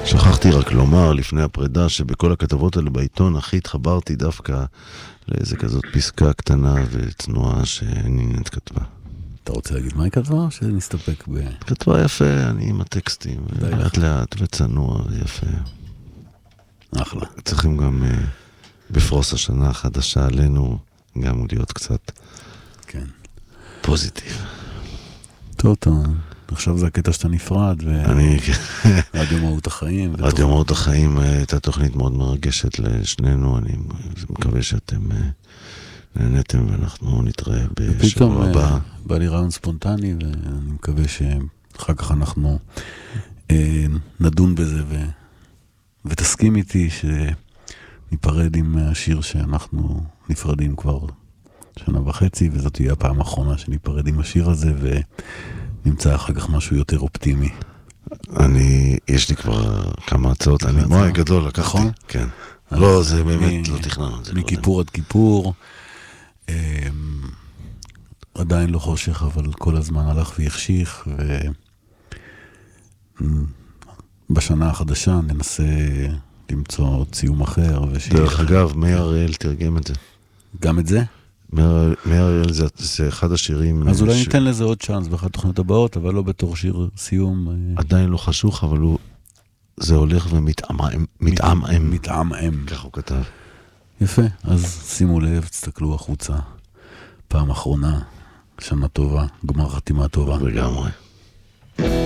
שכחתי רק לומר לפני הפרידה שבכל הכתבות האלה בעיתון הכי התחברתי דווקא לאיזה כזאת פסקה קטנה וצנועה שנינת כתבה. אתה רוצה להגיד מה היא כתבה או שנסתפק ב... כתבה יפה, אני עם הטקסטים, לאט לאט וצנוע, יפה. אחלה. צריכים גם בפרוס השנה החדשה עלינו גם להיות קצת כן. פוזיטיב. טוב, עכשיו זה הקטע שאתה נפרד, רדיו מהות החיים. רדיו מהות החיים הייתה תוכנית מאוד מרגשת לשנינו, אני מקווה שאתם נהנתם ואנחנו נתראה בשבוע הבא. פתאום בא לי רעיון ספונטני, ואני מקווה שאחר כך אנחנו נדון בזה, ותסכים איתי שניפרד עם השיר שאנחנו נפרדים כבר שנה וחצי, וזאת תהיה הפעם האחרונה שניפרד עם השיר הזה, ונמצא אחר כך משהו יותר אופטימי. יש לי כבר כמה הצעות, אני מועי גדול לקחתי. כן. לא, זה באמת לא תכננו. מכיפור עד כיפור, עדיין לא חושך, אבל כל הזמן הלך ויחשיך, ובשנה החדשה ננסה למצוא ציום אחר. דרך אגב, מאיר אריאל תרגם את זה. גם את זה? מאיר אריאל זה אחד השירים... אז אולי ניתן לזה עוד צ'אנס באחת התוכניות הבאות, אבל לא בתור שיר סיום. עדיין לא חשוך, אבל זה הולך ומתעמם. מתעמם. כך הוא כתב. יפה, אז שימו לב, תסתכלו החוצה. פעם אחרונה, שנה טובה, גמר חתימה טובה. לגמרי.